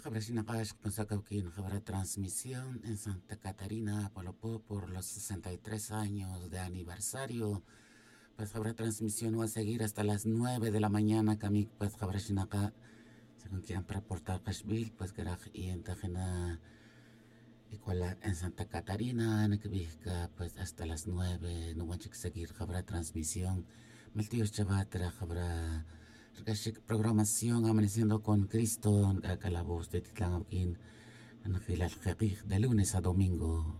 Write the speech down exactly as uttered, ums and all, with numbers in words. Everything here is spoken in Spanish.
Jabrashinakash Pusakaukin Jabra transmisión en Santa Catarina, Palopó, por los sesenta y tres años de aniversario. Pues habrá transmisión va a seguir hasta las nueve de la mañana. Kamik, pues Jabrashinaka, según quieran reportar Kashvil, pues Garaj y en Tajena, Iguala en Santa Catarina, en Ekvika, pues hasta las nueve. No van a seguir Jabra transmisión. Meltío Chavatra, Jabra. Programación Amaneciendo con Cristo, acá la voz de Titlán Aguín, de lunes a domingo.